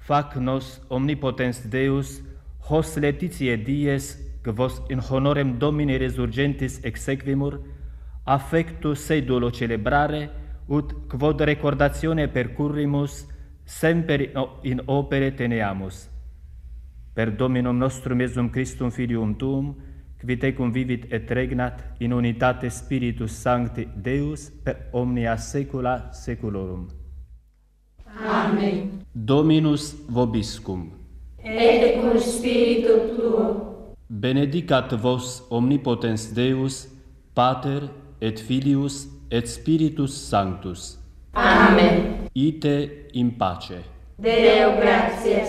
fac nos omnipotens Deus, hos laetitia dies, que vos in honorem Domini resurgentis exequimur, affectu sedulo celebrare, ut quod recordatione percurrimus, semper in opere teneamus. Per Dominum nostrum Iesum Christum Filium Tuum, qui tecum vivit et regnat in unitate Spiritus Sancti Deus per omnia saecula saeculorum. Amen. Dominus vobiscum. Et cum spiritu tuo. Benedicat vos omnipotens Deus, Pater et Filius et Spiritus Sanctus. Amen. Ite in pace. Deo gratias.